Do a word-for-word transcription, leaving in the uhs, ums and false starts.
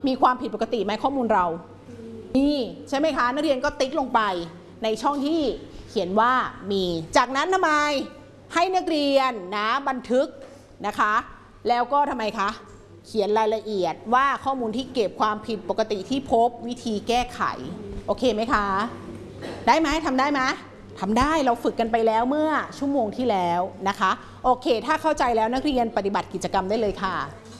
มีความผิดปกติไหมข้อมูลเรานี่ใช่ไหมคะนักเรียนก็ติ๊กลงไปในช่องที่เขียนว่ามีจากนั้นทำไมให้นักเรียนนะบันทึกนะคะแล้วก็ทำไมคะเขียนรายละเอียดว่าข้อมูลที่เก็บความผิดปกติที่พบวิธีแก้ไขโอเคไหมคะได้ไหมทำได้ไหมทำได้เราฝึกกันไปแล้วเมื่อชั่วโมงที่แล้วนะคะโอเคถ้าเข้าใจแล้วนักเรียนปฏิบัติกิจกรรมได้เลยค่ะ